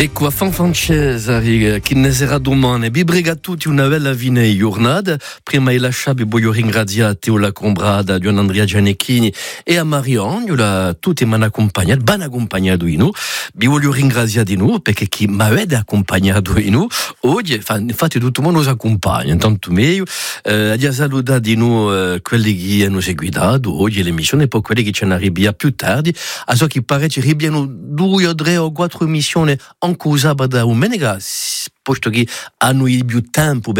E qua fan francesa che ne sarà domani vi prega tutti una bella fine giornata. Prima la sciabi voglio ringraziare la combrada di Andrea Gianecchini e a Marion, tutti mi hanno accompagnato, ben accompagnato in noi. Vi voglio ringraziare di noi perché chi mi avete accompagnato in noi oggi, infatti tutto il mondo ci accompagna, tanto meglio. A salutare di noi quelli che hanno seguito oggi l'emissione e poi quelli che ci hanno arrivato più tardi. A so che pare ci arrivano 2 o 3 o 4 emissioni ancora da domenica, posto che hanno più tempo